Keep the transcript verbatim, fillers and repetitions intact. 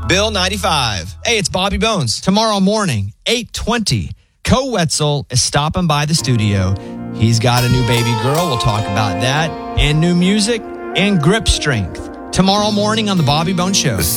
Bill ninety-five. Hey, it's Bobby Bones. Tomorrow morning, eight twenty, Co Wetzel is stopping by the studio. He's got a new baby girl. We'll talk about that. And new music and grip strength. Tomorrow morning on the Bobby Bones Show.